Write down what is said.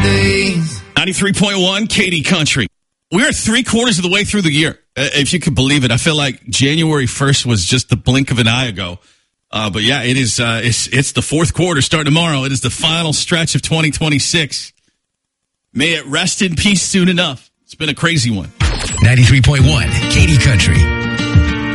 days. 93.1 Katy Country. We're 3/4 of the way through the year. If you could believe it, I feel like January 1st was just the blink of an eye ago. But yeah, it is. It's the fourth quarter starting tomorrow. It is the final stretch of 2026. May it rest in peace soon enough. It's been a crazy one. 93.1 Katy Country.